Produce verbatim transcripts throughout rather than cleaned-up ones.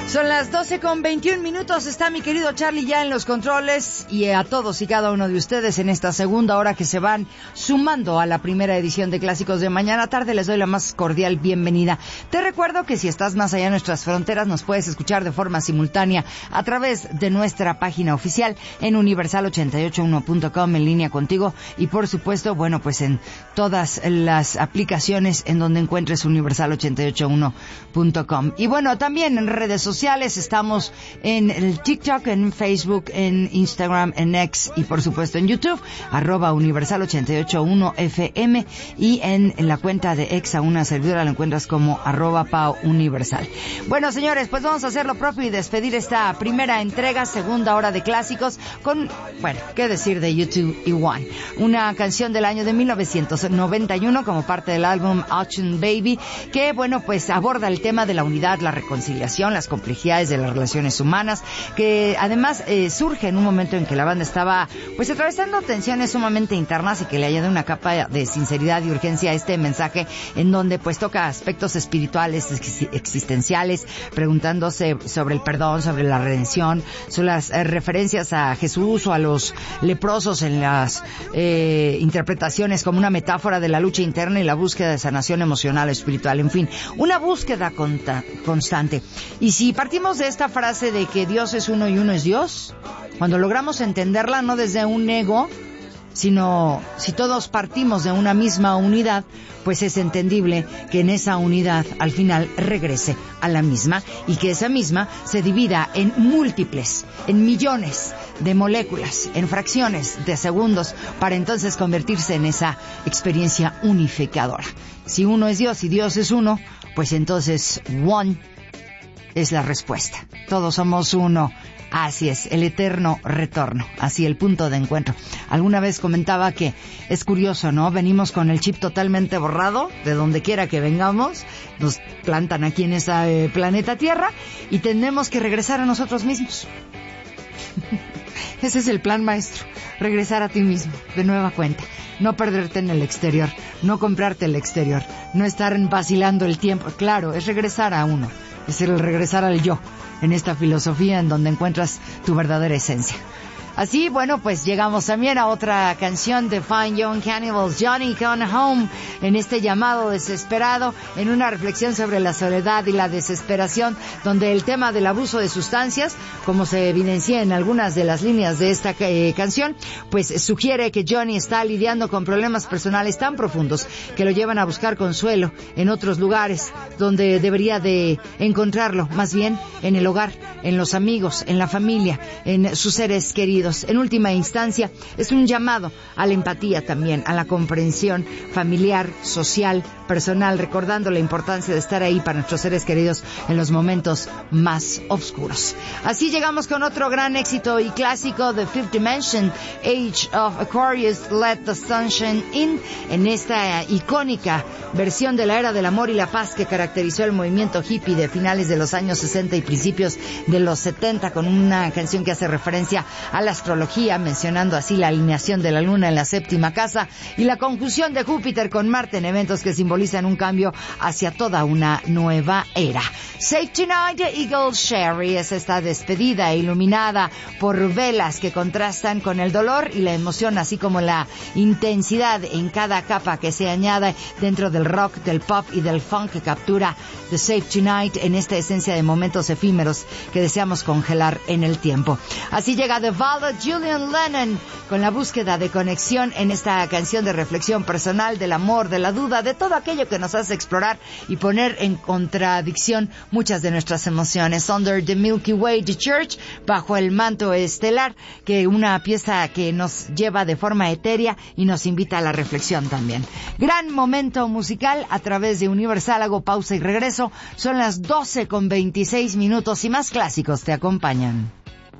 Son las doce con veintiún minutos, está mi querido Charlie ya en los controles y a todos y cada uno de ustedes en esta segunda hora que se van sumando a la primera edición de Clásicos de Mañana Tarde. Les doy la más cordial bienvenida. Te recuerdo que si estás más allá de nuestras fronteras nos puedes escuchar de forma simultánea a través de nuestra página oficial en universal ochenta y ocho uno punto com, en línea contigo, y por supuesto, bueno, pues en todas las aplicaciones en donde encuentres universal ochenta y ocho uno punto com. Y bueno, también en redes sociales estamos en el TikTok, en Facebook, en Instagram, en X y por supuesto en YouTube, arroba universal ochenta y ocho uno F M, y en, en la cuenta de X a una servidora la encuentras como arroba Pao Universal. Bueno, señores, pues vamos a hacer lo propio y despedir esta primera entrega, segunda hora de clásicos, con, bueno, qué decir de U dos y One, una canción del año de mil novecientos noventa y uno como parte del álbum Ocean Baby, que, bueno, pues aborda el tema de la unidad, la reconciliación, las complejidades de las relaciones humanas, que además eh, surge en un momento en que la banda estaba pues atravesando tensiones sumamente internas y que le añade una capa de sinceridad y urgencia a este mensaje, en donde pues toca aspectos espirituales, ex- existenciales, preguntándose sobre el perdón, sobre la redención, sobre las eh, referencias a Jesús o a los leprosos en las eh, interpretaciones como una metáfora de la lucha interna y la búsqueda de sanación emocional o espiritual, en fin, una búsqueda conta- constante. Y si partimos de esta frase de que Dios es uno y uno es Dios, cuando logramos entenderla no desde un ego, sino si todos partimos de una misma unidad, pues es entendible que en esa unidad al final regrese a la misma y que esa misma se divida en múltiples, en millones de moléculas, en fracciones de segundos, para entonces convertirse en esa experiencia unificadora. Si uno es Dios y Dios es uno, pues entonces One es la respuesta. Todos somos uno. Así es, el eterno retorno, así el punto de encuentro. Alguna vez comentaba que es curioso, ¿no? Venimos con el chip totalmente borrado, de donde quiera que vengamos, nos plantan aquí en ese eh, planeta Tierra y tenemos que regresar a nosotros mismos. Ese es el plan maestro, regresar a ti mismo, de nueva cuenta. No perderte en el exterior, no comprarte el exterior, no estar vacilando el tiempo. Claro, es regresar a uno, es el regresar al yo, en esta filosofía en donde encuentras tu verdadera esencia. Así, bueno, pues llegamos también a otra canción de Fine Young Cannibals, Johnny Come Home, en este llamado desesperado, en una reflexión sobre la soledad y la desesperación, donde el tema del abuso de sustancias, como se evidencia en algunas de las líneas de esta eh, canción, pues sugiere que Johnny está lidiando con problemas personales tan profundos que lo llevan a buscar consuelo en otros lugares donde debería de encontrarlo, más bien en el hogar, en los amigos, en la familia, en sus seres queridos. En última instancia, es un llamado a la empatía también, a la comprensión familiar, social, personal, recordando la importancia de estar ahí para nuestros seres queridos en los momentos más oscuros. Así llegamos con otro gran éxito y clásico de Fifth Dimension, Age of Aquarius, Let the Sunshine In, en esta icónica versión de la era del amor y la paz que caracterizó el movimiento hippie de finales de los años sesenta y principios de los setenta, con una canción que hace referencia a la astrología, mencionando así la alineación de la luna en la séptima casa y la conjunción de Júpiter con Marte en eventos que simbolizan un cambio hacia toda una nueva era. Save Tonight de Eagle Sherry es esta despedida iluminada por velas que contrastan con el dolor y la emoción, así como la intensidad en cada capa que se añade dentro del rock, del pop y del funk que captura The Save Tonight en esta esencia de momentos efímeros que deseamos congelar en el tiempo. Así llega The Ballad Julian Lennon con la búsqueda de conexión en esta canción de reflexión personal del amor, de la duda, de todo aquello que nos hace explorar y poner en contradicción muchas de nuestras emociones. Under the Milky Way, The Church, bajo el manto estelar, que una pieza que nos lleva de forma etérea y nos invita a la reflexión también. Gran momento musical a través de Universal. Hago pausa y regreso. Son las doce con veintiséis minutos y más clásicos te acompañan.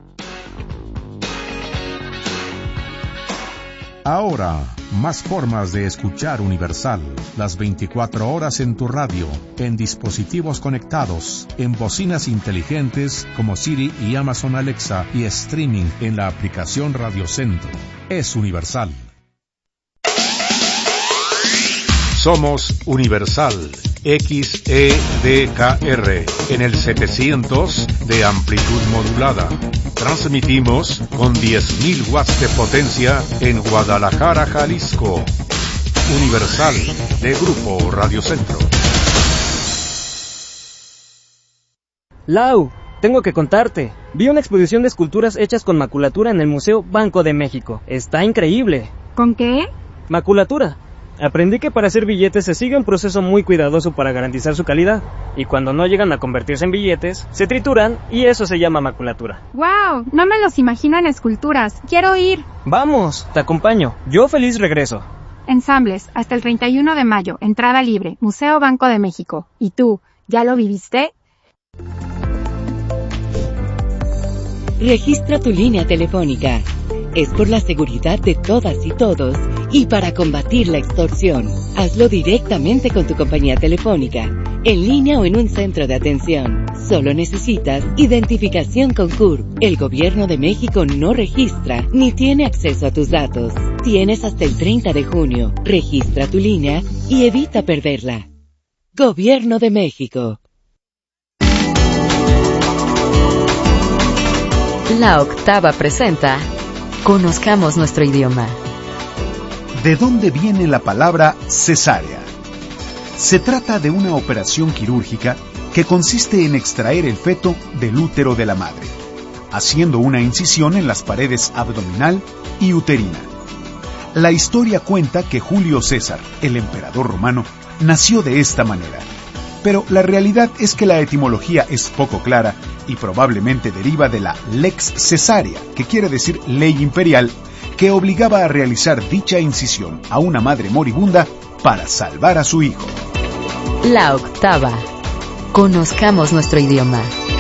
Ahora, más formas de escuchar Universal, las veinticuatro horas en tu radio, en dispositivos conectados, en bocinas inteligentes como Siri y Amazon Alexa y streaming en la aplicación Radio Centro. Es Universal. Somos Universal. X E D K R en el setecientos de amplitud modulada. Transmitimos con diez mil watts de potencia en Guadalajara, Jalisco. Universal de Grupo Radio Centro. Lau, tengo que contarte. Vi una exposición de esculturas hechas con maculatura en el Museo Banco de México. Está increíble. ¿Con qué? Maculatura. Aprendí que para hacer billetes se sigue un proceso muy cuidadoso para garantizar su calidad, y cuando no llegan a convertirse en billetes, se trituran y eso se llama maculatura. ¡Wow! No me los imagino en esculturas. ¡Quiero ir! Vamos, te acompaño. Yo feliz regreso. Ensambles, hasta el treinta y uno de mayo, entrada libre, Museo Banco de México. ¿Y tú, ya lo viviste? Registra tu línea telefónica. Es por la seguridad de todas y todos y para combatir la extorsión. Hazlo directamente con tu compañía telefónica, en línea o en un centro de atención. Solo necesitas identificación con C U R B. El Gobierno de México no registra ni tiene acceso a tus datos. Tienes hasta el treinta de junio. Registra tu línea y evita perderla. Gobierno de México. La Octava presenta Conozcamos nuestro idioma. ¿De dónde viene la palabra cesárea? Se trata de una operación quirúrgica que consiste en extraer el feto del útero de la madre, haciendo una incisión en las paredes abdominal y uterina. La historia cuenta que Julio César, el emperador romano, nació de esta manera. Pero la realidad es que la etimología es poco clara y probablemente deriva de la lex cesárea, que quiere decir ley imperial, que obligaba a realizar dicha incisión a una madre moribunda para salvar a su hijo. La Octava. Conozcamos nuestro idioma.